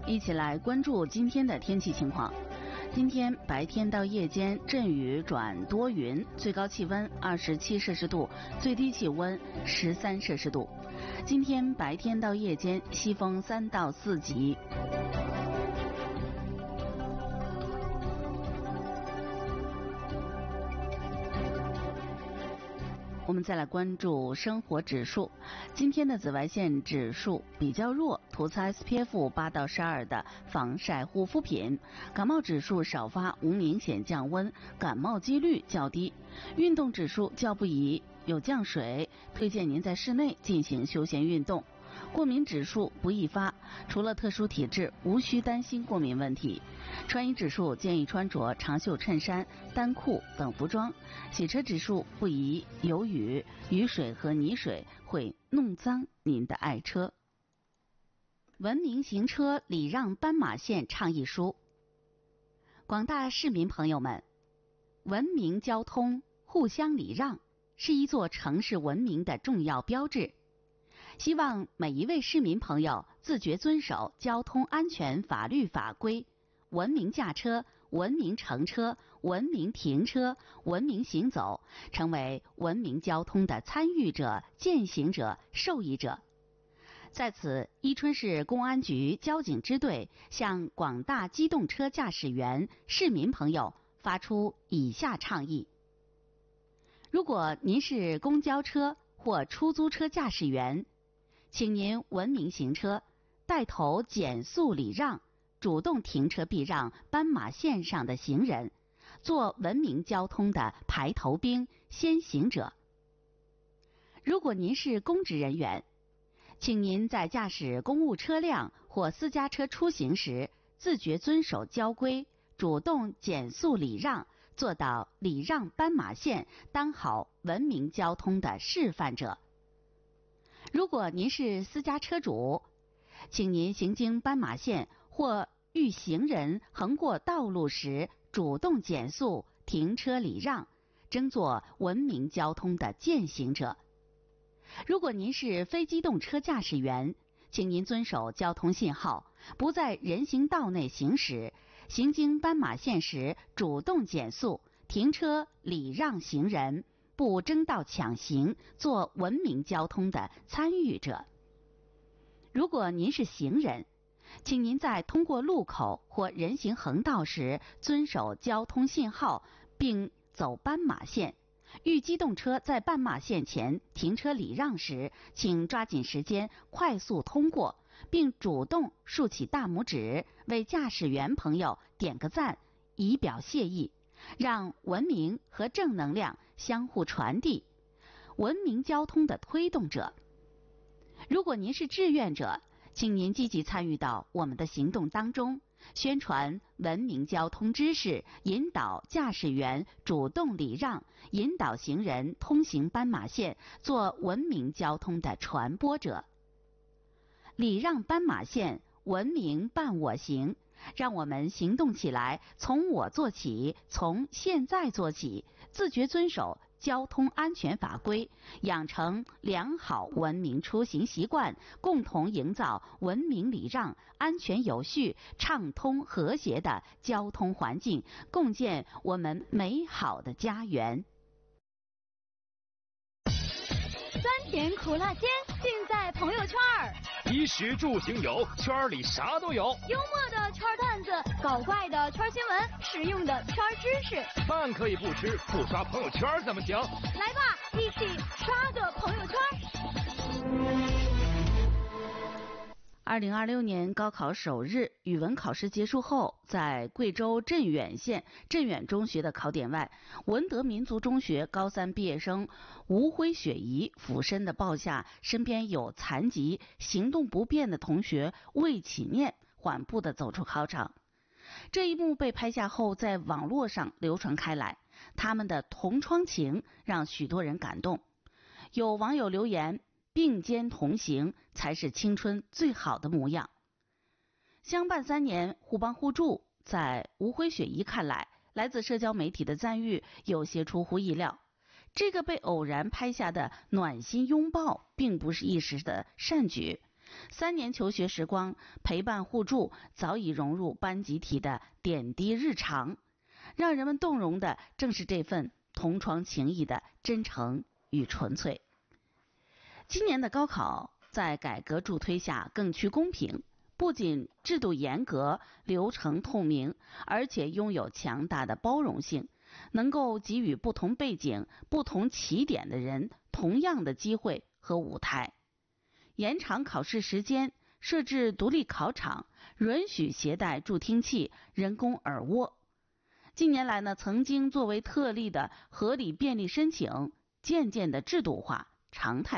一起来关注今天的天气情况。今天白天到夜间阵雨转多云，最高气温27摄氏度，最低气温13摄氏度。今天白天到夜间西风3到4级。我们再来关注生活指数。今天的紫外线指数比较弱，涂擦 SPF 8到12的防晒护肤品。感冒指数少发，无明显降温，感冒几率较低。运动指数较不宜，有降水，推荐您在室内进行休闲运动。过敏指数不易发，除了特殊体质，无需担心过敏问题。穿衣指数建议穿着长袖衬衫、单裤等服装。洗车指数不宜有雨，雨水和泥水会弄脏您的爱车。文明行车礼让斑马线倡议书。广大市民朋友们，文明交通、互相礼让是一座城市文明的重要标志。希望每一位市民朋友自觉遵守交通安全法律法规，文明驾车、文明乘车、文明停车、文明行走，成为文明交通的参与者、践行者、受益者。在此，伊春市公安局交警支队向广大机动车驾驶员、市民朋友发出以下倡议：如果您是公交车或出租车驾驶员，请您文明行车，带头减速礼让，主动停车避让斑马线上的行人，做文明交通的排头兵、先行者。如果您是公职人员，请您在驾驶公务车辆或私家车出行时，自觉遵守交规，主动减速礼让，做到礼让斑马线，当好文明交通的示范者。如果您是私家车主，请您行经斑马线或遇行人横过道路时，主动减速、停车礼让，争做文明交通的践行者。如果您是非机动车驾驶员，请您遵守交通信号，不在人行道内行驶，行经斑马线时主动减速、停车礼让行人，不争道抢行，做文明交通的参与者。如果您是行人，请您在通过路口或人行横道时遵守交通信号，并走斑马线。遇机动车在斑马线前停车礼让时，请抓紧时间快速通过，并主动竖起大拇指，为驾驶员朋友点个赞，以表谢意，让文明和正能量相互传递，文明交通的推动者。如果您是志愿者，请您积极参与到我们的行动当中，宣传文明交通知识，引导驾驶员主动礼让，引导行人通行斑马线，做文明交通的传播者。礼让斑马线，文明伴我行，让我们行动起来，从我做起，从现在做起，自觉遵守交通安全法规，养成良好文明出行习惯，共同营造文明礼让、安全有序、畅通和谐的交通环境，共建我们美好的家园。 酸甜苦辣鲜，尽在朋友圈儿。 衣食住行游，圈里啥都有。 幽默的圈段子，搞怪的圈新闻，实用的圈知识。 饭可以不吃，不刷朋友圈怎么行？ 来吧，一起刷个朋友圈。 2026年高考首日，语文考试结束后，在贵州镇远县镇远中学的考点外，文德民族中学高3毕业生吴辉雪怡俯身地抱下身边有残疾、行动不便的同学魏启念，缓步地走出考场。这一幕被拍下后，在网络上流传开来，他们的同窗情让许多人感动。有网友留言，并肩同行才是青春最好的模样。相伴3年，互帮互助，在吴辉雪怡看来，来自社交媒体的赞誉有些出乎意料。这个被偶然拍下的暖心拥抱并不是一时的善举， 3年求学时光，陪伴互助早已融入班集体的点滴日常，让人们动容的正是这份同窗情谊的真诚与纯粹。今年的高考在改革助推下更趋公平，不仅制度严格、流程透明，而且拥有强大的包容性，能够给予不同背景、不同起点的人同样的机会和舞台。延长考试时间，设置独立考场，允许携带助听器、人工耳蜗。近年来呢，曾经作为特例的合理便利申请，渐渐的制度化、常态